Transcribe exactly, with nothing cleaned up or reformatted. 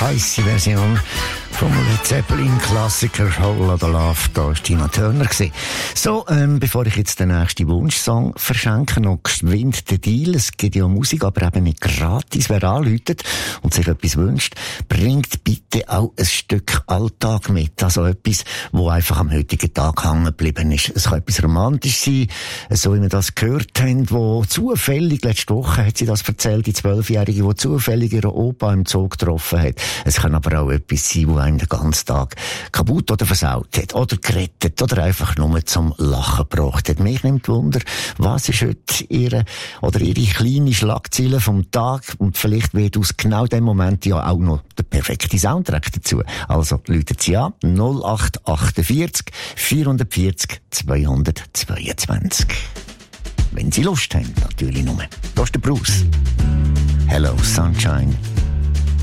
heisse Version vom Led Zeppelin Klassiker Whole Lotta Love. Da war Tina Turner. So, ähm, bevor ich jetzt den nächsten Wunschsong verschenke, noch geschwind den Deal. Es gibt ja Musik, aber eben nicht gratis. Wer anruft und sich etwas wünscht, bringt bitte auch ein Stück Alltag mit. Also etwas, wo einfach am heutigen Tag hängen geblieben ist. Es kann etwas romantisch sein, so wie wir das gehört haben, wo zufällig, letzte Woche hat sie das erzählt, die Zwölfjährige, die zufällig ihren Opa im Zoo getroffen hat. Es kann aber auch etwas sein, wo einen den ganzen Tag kaputt oder versaut hat, oder gerettet, oder einfach nur zum Lachen gebracht hat. Mich nimmt Wunder, was ist heute ihre, oder ihre kleine Schlagzeile vom Tag, und vielleicht wird aus genau dem Moment ja auch noch der perfekte Soundtrack dazu. Also, läutet sie an, null acht achtundvierzig vierhundertvierzig zweihundertzweiundzwanzig. Wenn Sie Lust haben, natürlich nur. Das ist der Bruce. Hello, Sunshine.